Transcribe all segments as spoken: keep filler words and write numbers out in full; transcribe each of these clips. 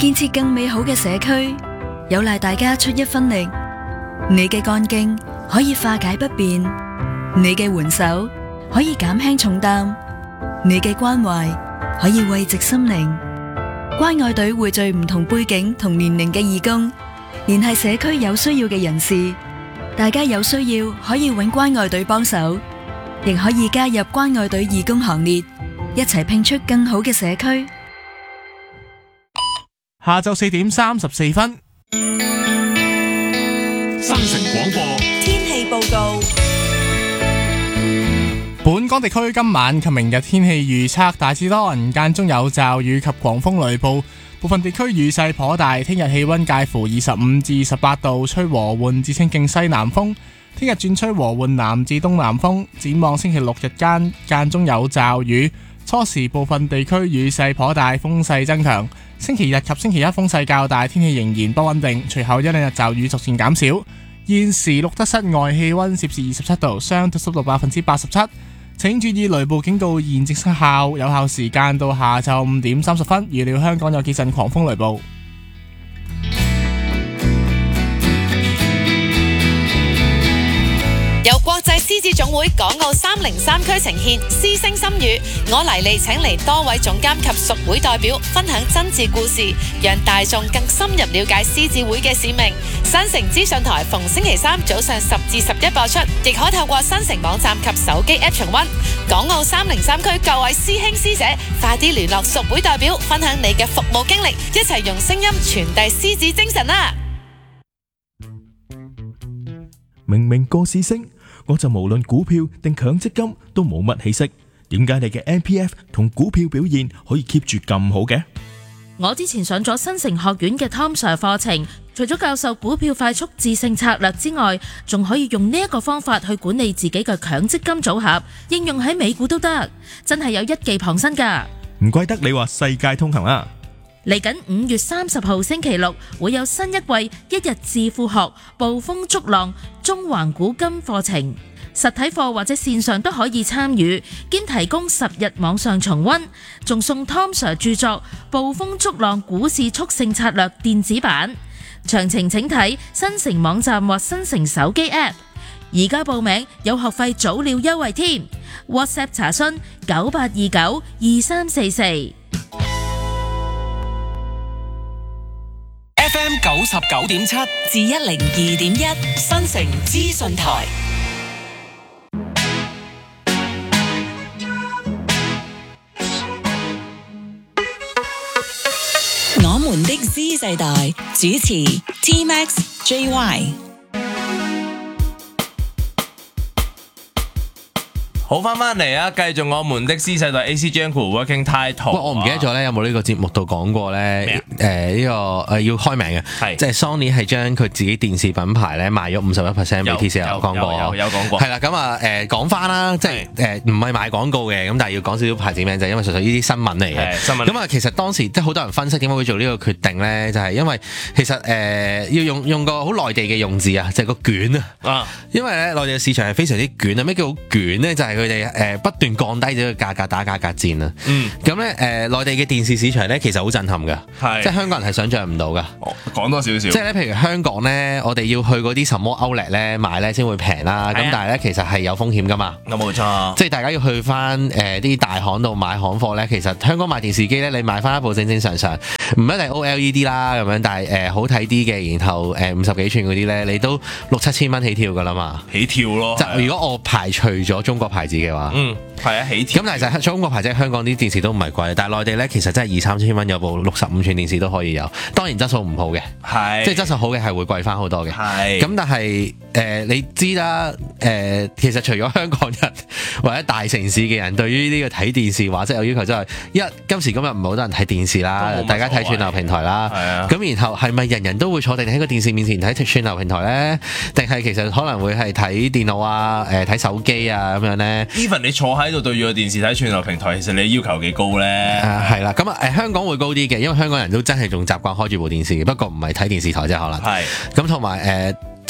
建設更美好嘅社區，有賴大家出一分力。你嘅幹勁可以化解不便，你嘅援手可以減輕重擔，你嘅關懷可以慰藉心靈。關愛隊匯聚唔同背景同年齡嘅義工，聯繫社區有需要嘅人士。大家有需要可以搵關愛隊幫手，亦可以加入關愛隊義工行列，一齊拼出更好嘅社區。 下晝四點三十四分， 新城廣播天氣報告。 本港地區今晚及明日天氣預測大致多雲，間中有驟雨及狂風雷暴，部分地區雨勢頗大。聽日氣溫介乎二十五至十八度，吹和緩至清勁西南風。聽日轉吹和緩南至東南風。展望星期六日間間中有驟雨，初時部分地區雨勢頗大，風勢增強。星期日及星期一風勢較大，天氣仍然不穩定，隨後一兩日驟雨逐漸減少。現時錄得室外氣溫攝氏二十七度，相對濕度百分之八十七。請注意雷暴警告現正生效，有效時間到下晝五點三十分。預料香港有幾陣狂風雷暴。 由國際獅子總會港澳三零三區呈獻獅聲心語，我黎利請嚟多位總監及屬會代表分享真摯故事，讓大眾更深入了解獅子會嘅使命。新城資訊台逢星期三早上十至十一播出，亦可透過新城網站及手機 App 重溫。港澳三零三區各位師兄師姐，快啲聯絡屬會代表，分享你嘅服務經歷，一齊用聲音傳遞獅子精神啦！ 明明個市升，我就無論股票定強積金都冇乜起色，點解你嘅 M P F 同股票表現可以 keep 住咁好嘅？ 我之前上咗新城學院嘅 Tom Sir 課程，除咗教授股票快速致勝策略之外，仲可以用呢一個方法去管理自己嘅強積金組合，應用喺美股都得，真係有一技傍身㗎。 唔怪得你話世界通行啦！ 嚟緊五月三十號星期六會有新一季一日致富學暴風逐浪中環古今課程，實體課或者線上都可以參與，兼提供十日網上重溫，仲送 Tom Sir 著作《暴風逐浪股市速勝策略》電子版。詳情請睇新城網站或新城手機 App。而家報名有學費早鳥優惠添 ，WhatsApp 查詢九八二九二三四四。 F M 九十九點七至一零二點一新城資訊台。我們的 Z 世代主持 T Max J Y。 好翻翻嚟啊！繼續我們的 Z 世代 A C Jungle Working Title。 喂，我唔記得咗咧，有冇呢個節目度講過咧？誒呢個誒要開名嘅，係即係 Sony 係將佢自己電視品牌咧賣咗五十一 percent 俾 T C L， 講過， 有有講過。 係啦，咁啊誒講翻啦，即係誒唔係賣廣告嘅，咁但係要講少少牌子名，就係因為純粹呢啲新聞嚟嘅。新聞。咁啊，其實當時即係好多人分析點解會做呢個決定咧，就係因為其實誒要用用個好內地嘅用字啊，就係個捲啊。啊。因為咧內地嘅市場係非常之捲啊！咩叫好捲咧？就係佢哋誒不斷降低咗個價格，打價格戰啊！嗯，咁咧誒內地嘅電視市場咧其實好震撼㗎，係即係香港人係想像唔到㗎。 哦，講多少少，即係咧，譬如香港咧，我哋要去嗰啲什麼outlet咧買咧先會平啦。咁但係咧其實係有風險㗎嘛。冇錯，即係大家要去翻誒啲大行度買行貨咧，其實香港買電視機咧，你買翻一部正正常常，唔一定 O L E D 啦咁樣，但係誒、呃、好睇啲嘅，然後誒五十幾寸嗰啲咧，你都六七千蚊起跳㗎啦嘛。起跳咯！就如果我排除咗中國牌子嘅話。嗯，係啊，起跳。咁但係其實中國牌即係香港啲電視都唔係貴，但係內地咧其實真係二三千蚊有部六十五寸電視都可以有，當然質素唔好嘅，係即係質素好嘅係會貴翻好多嘅。係咁，但係誒、呃、你知啦，誒、呃、其實除咗香港人或者大城市嘅人對於呢個睇電視話即係有要求之外，一今時今日唔係好多人睇電視啦，大家睇串流平台啦，咁然後係咪人人都會坐定喺個電視面前睇串流平台咧？定係其實可能會係睇電腦啊、誒、呃、睇手機啊咁樣咧 ？Even 你坐喺度對住個電視睇串流平台，其實你要求幾高咧？ 誒係啦，咁啊誒香港會高啲嘅，因為香港人都真係仲習慣開住部電視，不過唔係睇電視台啫，可能係咁同埋誒。即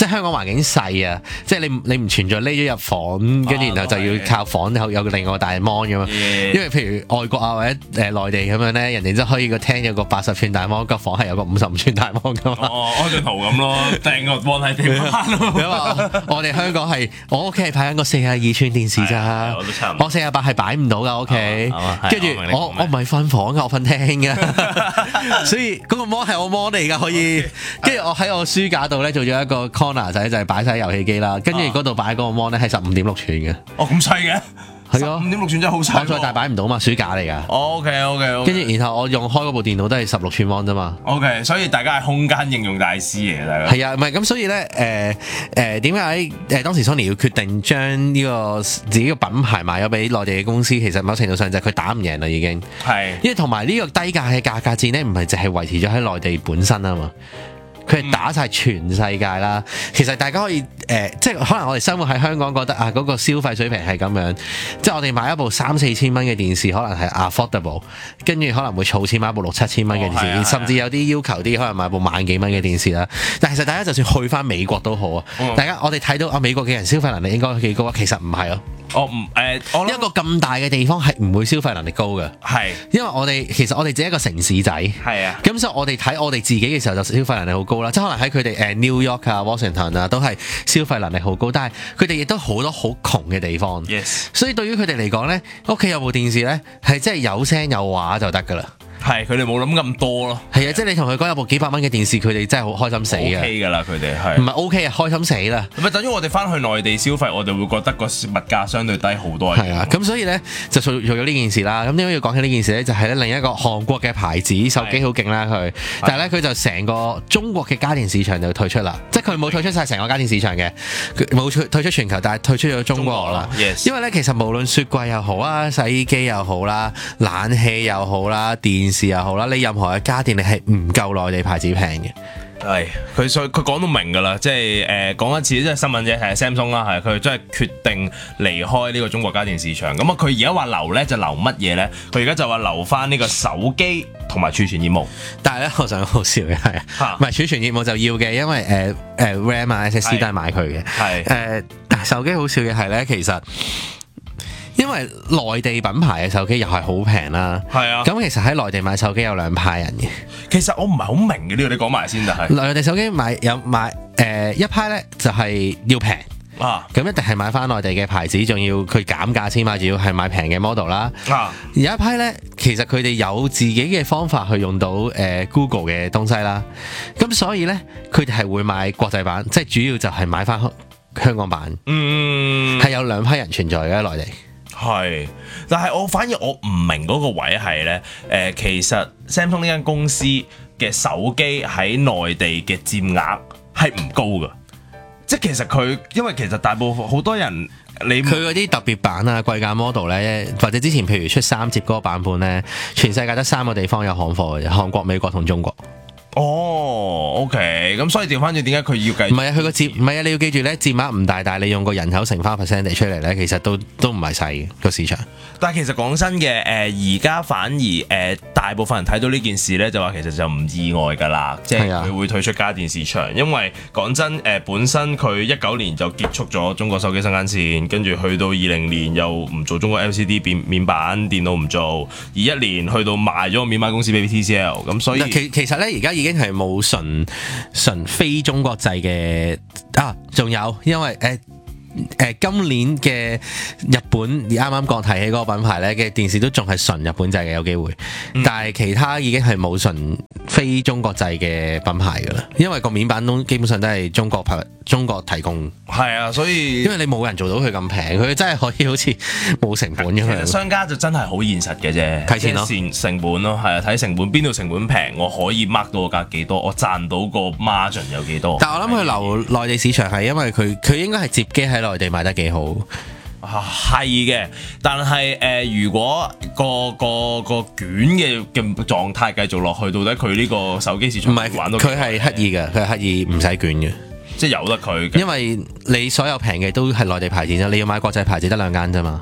即係香港環境細啊，即係你你唔存在匿咗入房，跟住然後就要靠房有有另外個大 mon 咁嘛。因為譬如外國啊或者誒內地咁樣咧，人哋真係可以個廳有個八十寸大 mon，個房係有個五十五寸大 mon 噶嘛。 哦，安張圖咁咯，掟個 mon 喺地板咯。 因為我哋香港係我屋企係擺緊個四十二寸電視咋， 我都差唔多。 我四十八係擺唔到噶屋企，跟住我我唔係瞓房噶，我瞓廳噶，所以嗰個 mon 係我 mon 嚟噶，可以。跟住我喺我書架度咧做咗一個 corner 仔，就係擺晒遊戲機啦。跟住嗰度擺嗰個 mon 咧係十五點六寸嘅。 哦，咁細嘅？ 係啊， 五點六寸真係好細。 再大擺唔到嘛，書架嚟㗎。 OK OK。 跟住然後我用開嗰部電腦都係十六寸 mon 啫嘛。 OK，所以大家係空間應用大師嚟嘅，大家。 係啊，唔係咁，所以咧誒誒點解誒當時 Sony 要決定將呢個自己嘅品牌賣咗俾內地嘅公司？其實某程度上就係佢打唔贏啦，已經。係。因為同埋呢個低價嘅價格戰咧，唔係淨係維持咗喺內地本身啊嘛。佢係打晒全世界啦，其實大家可以誒、呃，即係可能我哋生活喺香港覺得啊，嗰、嗰個消費水平係咁樣，即係我哋買一部三四千蚊嘅電視，可能係 affordable，跟住可能會儲錢買一部六七千蚊嘅電視，哦、甚至有啲要求啲可能買部萬幾蚊嘅電視啦。但其實大家就算去翻美國都好啊，嗯、大家我哋睇到啊美國嘅人消費能力應該幾高啊，其實唔係咯。 我唔誒，我一個咁大嘅地方係唔會消費能力高嘅，係因為我哋其實我哋只係一個城市仔，係啊，咁所以我哋睇我哋自己嘅時候就消費能力好高啦，即係可能喺佢哋誒 New York 啊、Washington 啊都係消費能力好高，但係佢哋亦都好多好窮嘅地方，yes，所以對於佢哋嚟講咧，屋企有部電視咧係真係有聲有畫就得㗎啦。係，佢哋冇諗咁多咯。係啊，即係你同佢講有部幾百蚊嘅電視，佢哋真係好開心死嘅。O K 㗎啦，佢哋係。唔係 O K 啊，開心死啦。 咪等於我哋翻去內地消費，我哋會覺得個物價相對低好多。 係啊，咁所以咧就做做咗呢件事啦。咁點解要講起呢件事咧？就係咧另一個韓國嘅牌子手機好勁啦，佢，但係咧佢就成個中國嘅家電市場就退出啦。即係佢冇退出晒成個家電市場嘅，佢冇退出全球，但係退出咗中國啦。Yes。因為咧其實無論雪櫃又好啊，洗衣機又好啦，冷氣又好啦，電視又好啦，你任何嘅家電你係唔夠內地牌子平嘅。 係，佢所佢講到明㗎啦，即係誒講一次，即係新聞啫，係 Samsung 啦，係佢真係決定離開呢個中國家電市場。咁啊，佢而家話留咧就留乜嘢咧？佢而家就話留翻呢個手機同埋儲存業務。 但係咧，我想好笑嘅係啊，唔係儲存業務就要嘅，因為誒誒、呃、RAM 啊 S S D 都係買佢嘅。係誒，但係手機好笑嘅係咧，其實。因為內地品牌嘅手機又係好平啦，係啊，咁其實喺內地買手機有兩派人嘅。 其實我唔係好明嘅呢個，你講埋先就係。 內地手機買有買誒、呃、一批咧就係要平啊，咁一定係買翻內地嘅牌子，仲要佢減價先買，仲要係買平嘅 model 啦。啊，而有一批咧，其實佢哋有自己嘅方法去用到誒、呃、Google 嘅東西啦，咁所以咧佢哋係會買國際版，即係主要就係買翻香港版。嗯，係有兩批人存在嘅喺內地。 係，但係我反而我唔明嗰個位係咧，誒、呃，其實 Samsung 呢間公司嘅手機喺內地嘅佔額係唔高噶，即係其實佢，因為其實大部分好多人，你佢嗰啲特別版啊、貴價 model 咧，或者之前譬如出三折嗰個版本咧，全世界得三個地方有行貨嘅啫，韓國、美國同中國。 哦 ，OK，咁所以調翻轉，點解佢要計？ 唔係啊，佢個佔唔係啊，你要記住咧，佔額唔大，但係你用個人口乘翻 percent 嚟出嚟咧，其實都都唔係細個市場。 但係其實講真嘅，誒而家反而誒、呃、大部分人睇到呢件事咧，就話其實就唔意外㗎啦，即係佢會退出家電市場，因為講真誒、呃、本身佢一九年就結束咗中國手機生產線，跟住去到二零年又唔做中國 L C D 面面板電腦唔做，二一年去到賣咗個面板公司俾 T C L， 咁所以其其實咧而家已經係冇純純非中國製嘅啊，仲有因為誒。呃誒、呃、今年嘅日本啱啱講提起嗰個品牌咧嘅電視都仲係純日本製嘅有機會，嗯、但係其他已經係冇純非中國製嘅品牌㗎啦，因為個面板都基本上都係中國牌中國提供。係啊，所以因為你冇人做到佢咁平，佢真係可以好似冇成本咁樣。其實商家就真係好現實嘅啫，睇錢咯，成本咯，係啊，睇成本邊度成本平，我可以 mark 到個價幾多，我賺到個 margin 有幾多。但係我諗佢留內地市場係因為佢佢應該係接機喺內地賣得幾好。啊，係嘅，但係誒、呃，如果個個個卷嘅嘅狀態繼續落去，到底佢呢個手機市場唔係玩到佢係刻意嘅，佢係刻意唔使卷嘅，即係由得佢。因為你所有平嘅都係內地牌子啫，你要買國際牌子得兩間啫嘛。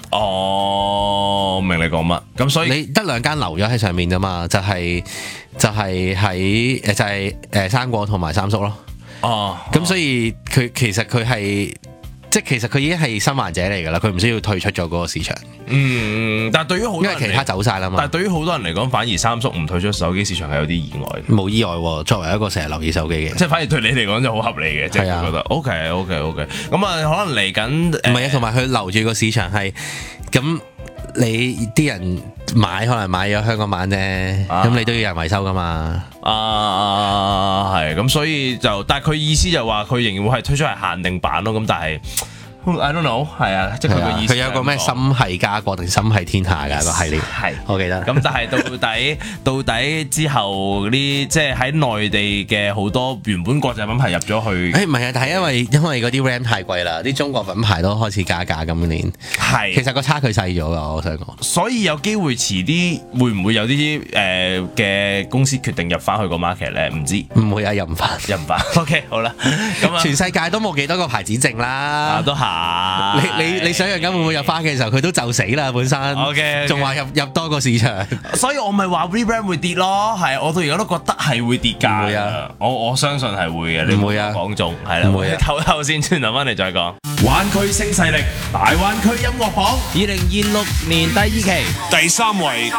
哦，明你講乜？咁所以你得兩間留咗喺上面啫嘛，就係、是、就係喺誒就係誒生果同埋三叔咯。 哦，咁所以佢其實佢係。即係其實佢已經係生還者嚟㗎啦，佢唔需要退出咗嗰個市場。 嗯，但係對於好多人因為其他走晒啦嘛。 但係對於好多人嚟講，反而三叔唔退出手機市場係有啲意外。 冇意外喎，作為一個成日留意手機嘅， 即係反而對你嚟講就好合理嘅，即係我覺得。OK OK OK，咁啊可能嚟緊唔係啊，同埋佢留住個市場係咁，你啲人買可能買咗香港版啫，咁、啊、你都要人維修㗎嘛。 啊，係咁，所以就，但係佢意思就話佢仍然會係推出係限定版咯，咁但係 I don't know， 係啊，即係佢個意思。 佢有個咩心係家國定心係天下㗎個系列， 係我記得。 咁但係到底到底之後啲即係喺內地嘅好多原本國際品牌入咗去， 誒唔係啊，但係因為因為嗰啲 RAM 太貴啦，啲中國品牌都開始加價今年。係，其實個差距細咗㗎，我想講。所以有機會遲啲會唔會有啲誒嘅公司決定入翻去個 market 咧？唔知。唔會啊，入唔翻，入唔翻。OK， 好啦，咁啊，全世界都冇幾多個牌子剩啦。啊，都係。你你你想象緊會唔會入翻嘅時候，佢都就死啦本身。OK，仲話入入多個市場，所以我咪話 rebrand 會跌咯。係，我到而家都覺得係會跌價。唔會啊，我我相信係會嘅。你唔會啊，講中係啦。唔會啊，唞唞先，轉頭翻嚟再講。灣區新勢力，大灣區音樂榜，二零二六年第二期第三位。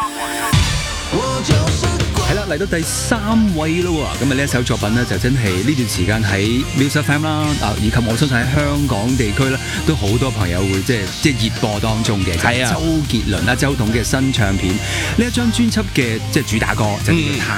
係啦，嚟到第三位咯喎，咁啊呢一首作品呢，就真係呢段時間喺 Music F M 啦，啊以及我相信喺香港地區咧，都好多朋友會即係即係熱播當中嘅，就係周杰倫啦、周董嘅新唱片呢一張專輯嘅即係主打歌就叫做《太